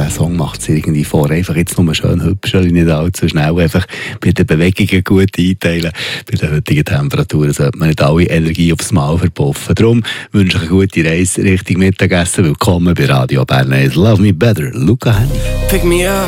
der Song macht es irgendwie vor. Einfach jetzt nur schön hübsch, nicht allzu schnell. Einfach bei den Bewegungen gut einteilen. Bei den heutigen Temperaturen sollte man nicht alle Energie aufs Mal verpuffen. Darum wünsche ich eine gute Reise Richtung Mittagessen. Willkommen bei Radio Bern. Love Me Better, Luca Hennig. Pick me up.